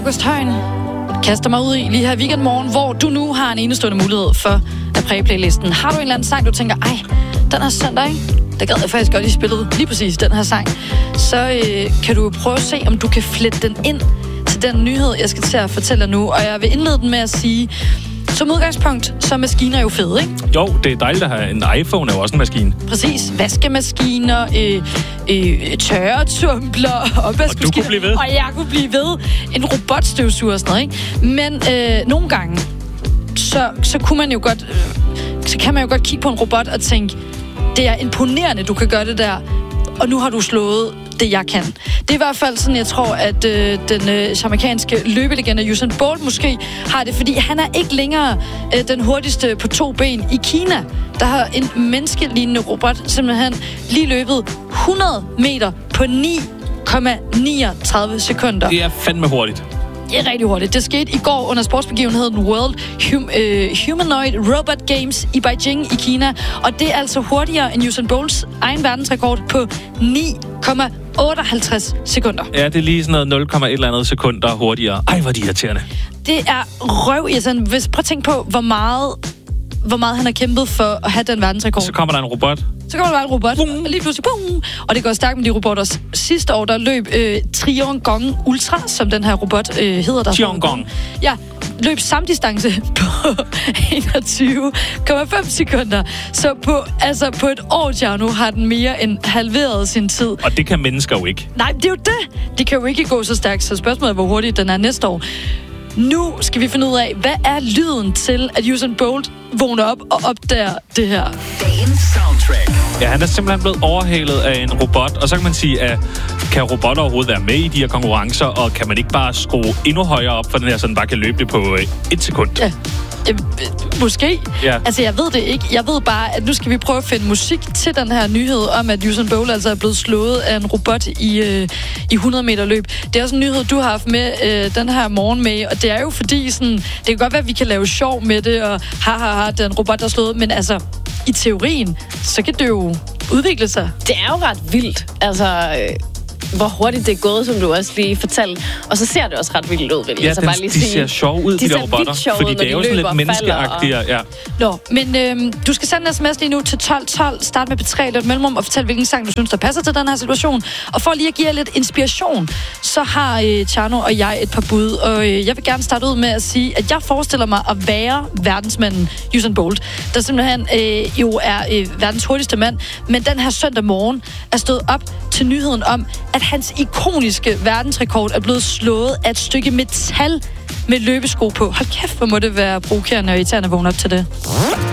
August Højen kaster mig ud i lige her weekendmorgen, hvor du nu har en enestående mulighed for at præge playlisten. Har du en eller anden sang, du tænker, den her søndag, ikke? Der gad jeg faktisk godt, I spillede lige præcis den her sang. Så kan du prøve at se, om du kan flette den ind til den nyhed, jeg skal til at fortælle dig nu. Og jeg vil indlede den med at sige, som udgangspunkt, så er maskiner jo fede, ikke? Jo, det er dejligt at have en iPhone, er jo også en maskine. Præcis. Vaskemaskiner, tørretumbler, opvaskemaskiner. Og du kunne blive ved. Og jeg kunne blive ved. En robotstøvsuger og sådan noget, ikke? Men nogle gange, så kunne man jo godt... så kan man jo godt kigge på en robot og tænke, det er imponerende, du kan gøre det der, og nu har du slået det, jeg kan. Det er i hvert fald sådan, jeg tror, at den jamaicanske løbelegende Usain Bolt måske har det, fordi han er ikke længere den hurtigste på 2 ben i Kina. Der har en menneskelignende robot simpelthen lige løbet 100 meter på 9,39 sekunder. Det er fandme hurtigt. Det er rigtig hurtigt. Det skete i går under sportsbegivenheden World Humanoid Robot Games i Beijing i Kina. Og det er altså hurtigere end Usain Bolts egen verdensrekord på 9,58 sekunder. Ja, det er lige sådan noget 0,1 eller andet sekunder hurtigere. Ej, hvor er de irriterende. Det er røvirriterende. Prøv at tænke på, hvor meget han har kæmpet for at have den verdensrekord. Så kommer der en robot. Så kommer der bare en robot, og lige pludselig, boom! Og det går stærkt med de robotter. Sidste år, der løb Triongong Ultra, som den her robot hedder der. Triongong. Ja, løb samme distance på 21,5 sekunder. Så på et år, Tjerno, har den mere end halveret sin tid. Og det kan mennesker jo ikke. Nej, det er jo det. De kan jo ikke gå så stærkt, så spørgsmålet er, hvor hurtigt den er næste år. Nu skal vi finde ud af, hvad er lyden til, at Usain Bolt vågner op og opdager det her. Dagens soundtrack. Ja, han er simpelthen blevet overhalet af en robot, og så kan man sige, at kan robotter overhovedet være med i de her konkurrencer, og kan man ikke bare skrue endnu højere op for den her, så den bare kan løbe det på 1 sekund? Ja. Måske. Ja. Altså, jeg ved det ikke. Jeg ved bare, at nu skal vi prøve at finde musik til den her nyhed om, at Usain Bolt altså er blevet slået af en robot i 100 meter løb. Det er også en nyhed, du har haft med den her morgen med, og det er jo fordi, sådan, det kan godt være, at vi kan lave sjov med det, og den robot, der er slået, men altså, i teorien, så kan det jo udvikle sig. Det er jo ret vildt. Altså... hvor hurtigt det er gået, som du også lige fortalte. Og så ser det også ret vildt ud, vil jeg altså bare lige sige. De ser sjove ud, de der robotter. Fordi det er jo sådan lidt menneskeagtige. Ja. Nå, men du skal sende en sms lige nu til 1212. Start med P3 eller et mellemrum og fortæl, hvilken sang du synes, der passer til den her situation. Og for lige at give jer lidt inspiration, så har Tjerno og jeg et par bud. Og jeg vil gerne starte ud med at sige, at jeg forestiller mig at være verdensmanden Usain Bolt, der simpelthen jo er verdens hurtigste mand. Men den her søndag morgen er stået op til nyheden om, at hans ikoniske verdensrekord er blevet slået af et stykke metal med løbesko på. Hold kæft, hvor må det være provokerende og irriterende at vågne op til det.